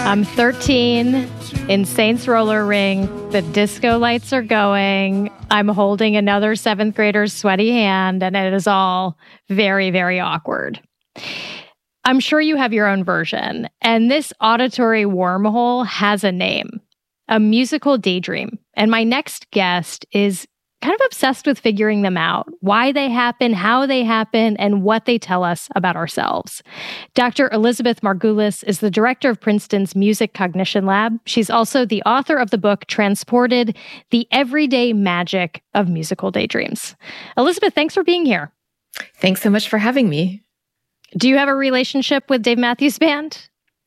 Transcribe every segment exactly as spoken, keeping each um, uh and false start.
I'm thirteen in Saints Roller Rink. The disco lights are going. I'm holding another seventh grader's sweaty hand, and it is all very, very awkward. I'm sure you have your own version, and this auditory wormhole has a name, a musical daydream. And my next guest is kind of obsessed with figuring them out, why they happen, how they happen, and what they tell us about ourselves. Doctor Elizabeth Margulis is the director of Princeton's Music Cognition Lab. She's also the author of the book Transported: The Everyday Magic of Musical Daydreams. Elizabeth, thanks for being here. Thanks so much for having me. Do you have a relationship with Dave Matthews Band?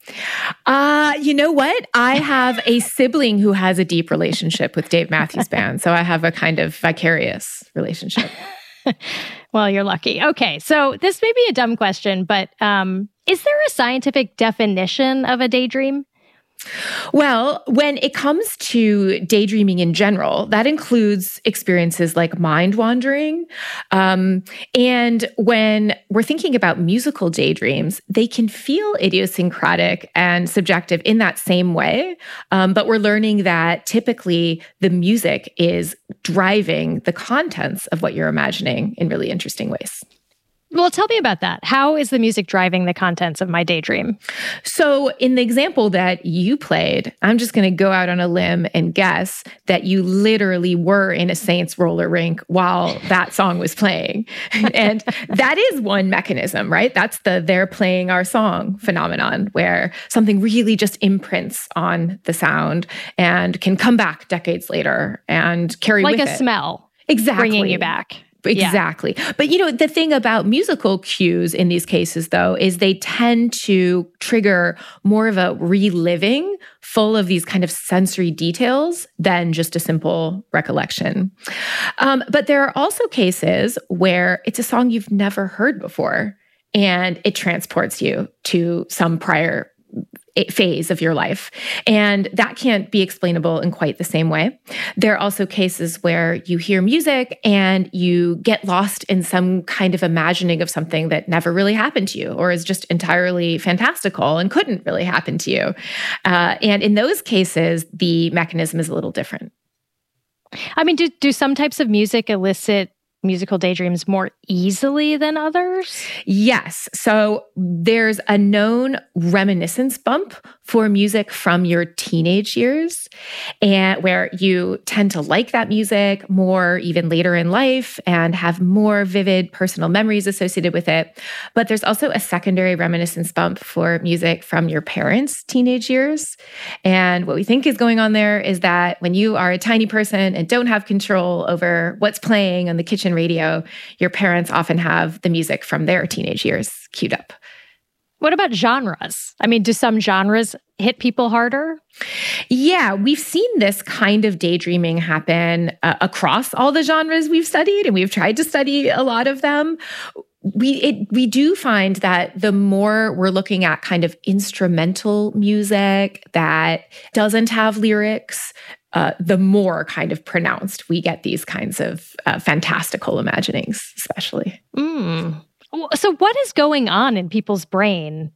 Uh, you know what? I have a sibling who has a deep relationship with Dave Matthews Band, so I have a kind of vicarious relationship. Well, you're lucky. Okay, so this may be a dumb question, but um, is there a scientific definition of a daydream? Well, when it comes to daydreaming in general, that includes experiences like mind wandering. Um, and when we're thinking about musical daydreams, they can feel idiosyncratic and subjective in that same way. Um, but we're learning that typically the music is driving the contents of what you're imagining in really interesting ways. Well, tell me about that. How is the music driving the contents of my daydream? So in the example that you played, I'm just going to go out on a limb and guess that you literally were in a Saints roller rink while that song was playing. And that is one mechanism, right? That's the they're playing our song phenomenon, where something really just imprints on the sound and can come back decades later and carry like with a it. smell. Exactly. Bringing you back. Exactly. Yeah. But, you know, the thing about musical cues in these cases, though, is they tend to trigger more of a reliving full of these kind of sensory details than just a simple recollection. Um, but there are also cases where it's a song you've never heard before, and it transports you to some prior phase of your life. And that can't be explainable in quite the same way. There are also cases where you hear music and you get lost in some kind of imagining of something that never really happened to you, or is just entirely fantastical and couldn't really happen to you. Uh, and in those cases, the mechanism is a little different. I mean, do, do some types of music elicit musical daydreams more easily than others? Yes. So there's a known reminiscence bump for music from your teenage years, and where you tend to like that music more even later in life and have more vivid personal memories associated with it. But there's also a secondary reminiscence bump for music from your parents' teenage years. And what we think is going on there is that when you are a tiny person and don't have control over what's playing on the kitchen radio, your parents often have the music from their teenage years queued up. What about genres? I mean, do some genres hit people harder? Yeah, we've seen this kind of daydreaming happen uh, across all the genres we've studied, and we've tried to study a lot of them. We it, we do find that the more we're looking at kind of instrumental music that doesn't have lyrics, Uh, the more kind of pronounced we get these kinds of uh, fantastical imaginings, especially. Mm. So what is going on in people's brain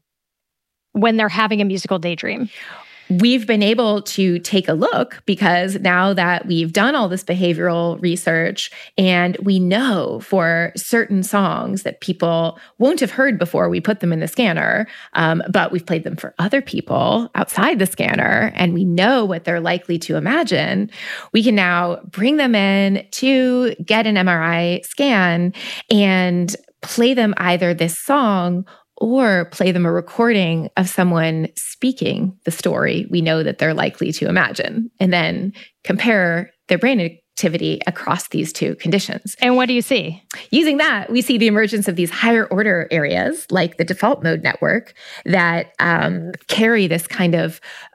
when they're having a musical daydream? We've been able to take a look because now that we've done all this behavioral research and we know for certain songs that people won't have heard before we put them in the scanner, um, but we've played them for other people outside the scanner and we know what they're likely to imagine, we can now bring them in to get an M R I scan and play them either this song or play them a recording of someone speaking the story we know that they're likely to imagine, and then compare their brain activity across these two conditions. And what do you see? Using that, we see the emergence of these higher order areas, like the default mode network, that um, carry this kind of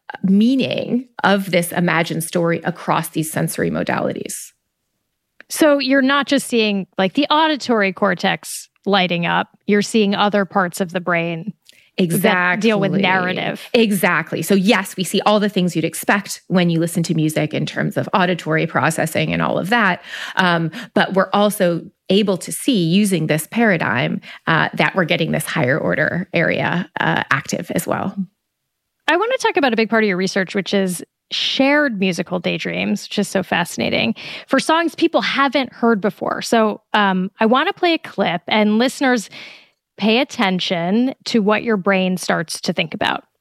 meaning of this imagined story across these sensory modalities. So you're not just seeing like the auditory cortex lighting up, you're seeing other parts of the brain exactly. that deal with narrative. Exactly. So yes, we see all the things you'd expect when you listen to music in terms of auditory processing and all of that. Um, but we're also able to see, using this paradigm, uh, that we're getting this higher order area uh, active as well. I want to talk about a big part of your research, which is shared musical daydreams, which is so fascinating for songs people haven't heard before. So um, I want to play a clip, and listeners, pay attention to what your brain starts to think about.